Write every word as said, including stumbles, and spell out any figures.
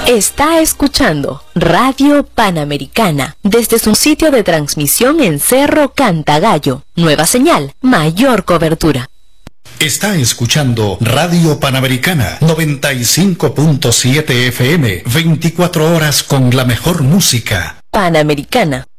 Está escuchando Radio Panamericana desde su sitio de transmisión en Cerro Cantagallo. Nueva señal, mayor cobertura. Está escuchando Radio Panamericana noventa y cinco punto siete F M, veinticuatro horas con la mejor música. Panamericana,